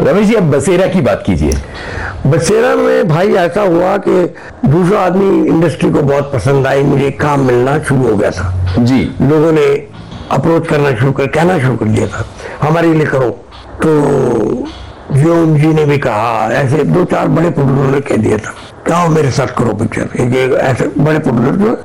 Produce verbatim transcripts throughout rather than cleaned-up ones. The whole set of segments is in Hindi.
रमेश जी, अब बसेरा की बात कीजिए। बसेरा में भाई ऐसा हुआ कि दूसरा आदमी इंडस्ट्री को बहुत पसंद आई, मुझे काम मिलना शुरू हो गया था जी। लोगों ने अप्रोच करना शुरू कर कहना शुरू कर दिया था हमारे लिए करो। तो व्योम जी ने भी कहा, ऐसे दो चार बड़े प्रोड्यूसर ने कह दिया था क्या मेरे साथ करो पिक्चर। एक ऐसे बड़े प्रोड्यूसर।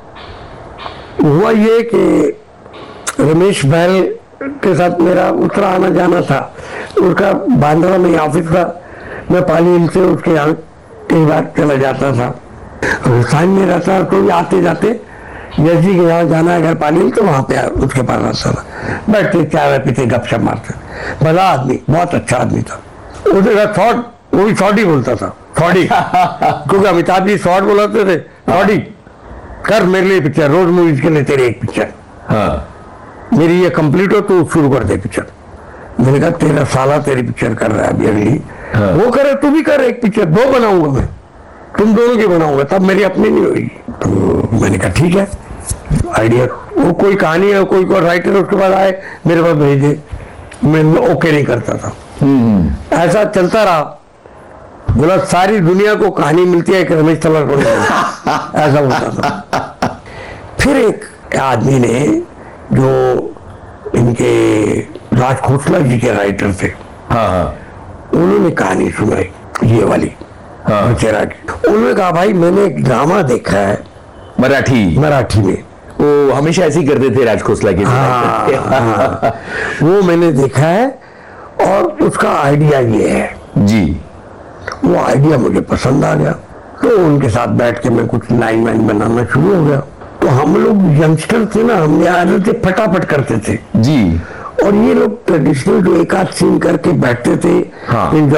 हुआ ये कि रमेश बहल के साथ मेरा उत्तरा आना जाना था, उसका बांद्रा में ऑफिस था, मैं पाली हिल से उसके यहाँ कई बार चला जाता था। राजस्थान में रहता तो आते जाते यश जी के यहाँ जाना है अगर पाली हिल तो वहाँ पे उसके पास आता था, बैठते चाय पीते गपशप मारते। भला आदमी, बहुत अच्छा आदमी था। उसके साथ शॉर्ट, वो भी शॉर्ट ही बोलता था, शॉर्ट ही क्योंकि अमिताभ जी शॉर्ट बोलाते थे। शॉर्ट ही कर मेरे लिए पिक्चर, रोज मूवीज के लिए तेरे एक पिक्चर, हाँ मेरी ये कंप्लीट हो तो शुरू कर दे पिक्चर। मैंने कहा तेरह साल तेरी पिक्चर कर रहा है अभी अगली, हाँ। वो करे तू भी कर एक पिक्चर, दो बनाऊंगा मैं, तुम दोनों की बनाऊंगा, तब मेरी अपनी नहीं होगी। तो मैंने कहा ठीक है, आइडिया वो कोई कहानी है, कोई कोई राइटर उसके बाद आए मेरे पास भेजे, मैं ओके नहीं करता था। ऐसा चलता रहा। बोला सारी दुनिया को कहानी मिलती है कि रमेश तलर को ऐसा होता था। फिर एक आदमी ने जो इनके राज खोसला जी के राइटर थे, हाँ हाँ, उन्होंने कहानी सुनाई ये वाली, हाँ। बचेरा की। उन्होंने कहा भाई मैंने एक ड्रामा देखा है मराठी मराठी में, वो हमेशा ऐसे ही करते थे राज खोसला के। हाँ, हाँ, वो मैंने देखा है और उसका आइडिया ये है जी। वो आइडिया मुझे पसंद आ गया, तो उनके साथ बैठ के मैं कुछ लाइन वाइन बनाना शुरू हो गया। तो हम लोग यंगस्टर थे ना, हम आदत थे फटाफट करते थे जी। और ये लोग ट्रेडिशनल जो एक आध सीन करके बैठते थे, हाँ।